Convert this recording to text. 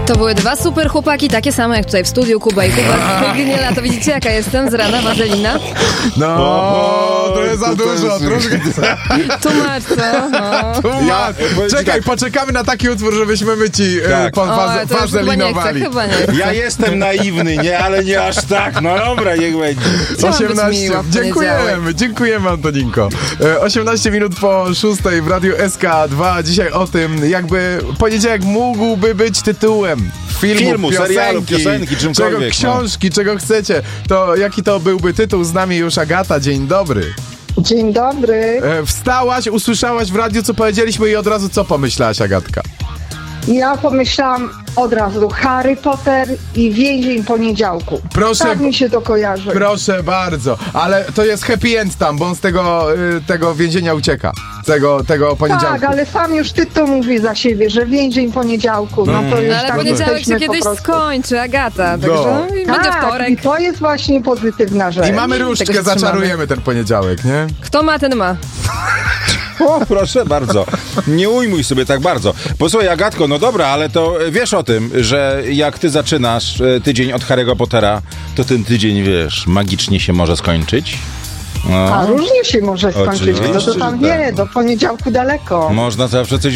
To były dwa super chłopaki, takie same jak tutaj w studiu, Kuba i Kuba. Geniala, to widzicie jaka jestem z rana, wazelina? No, to jest za dużo, troszkę. Tłumacz, co? No. Czekaj, poczekamy na taki utwór, żebyśmy my ci wazelinowali. Chyba nie chcę. Ja jestem naiwny, nie, ale nie aż tak. No dobra, niech będzie. 18. Dziękujemy Antoninko. 18 minut po 6 w Radiu SK2. Dzisiaj o tym, jakby poniedziałek mógłby być tytułem filmu, serialu, piosenki, czymkolwiek. Książki, czego chcecie. To jaki to byłby tytuł? Z nami już Agata. Dzień dobry. Dzień dobry. Wstałaś, usłyszałaś w radiu, co powiedzieliśmy i od razu co pomyślałaś, Agatka? Ja pomyślałam od razu Harry Potter i Więzień Poniedziałku. Proszę, tak mi się to kojarzy. Proszę bardzo, ale to jest happy end tam, bo on z tego więzienia ucieka. Tego poniedziałku. Tak, ale sam już tytuł mówi za siebie, że Więzień Poniedziałku. No to już ale tak poniedziałek się kiedyś skończy, Agata. Także będzie wtorek. I to jest właśnie pozytywna rzecz. I mamy różdżkę, zaczarujemy ten poniedziałek, nie? Kto ma, ten ma. O, proszę bardzo. Nie ujmuj sobie tak bardzo. Posłuchaj, Agatko, no dobra, ale to wiesz o tym, że jak ty zaczynasz tydzień od Harry'ego Pottera, to ten tydzień, wiesz, magicznie się może skończyć. No. A różnie się może skończyć, kto to tam wie, do poniedziałku daleko. Można zawsze coś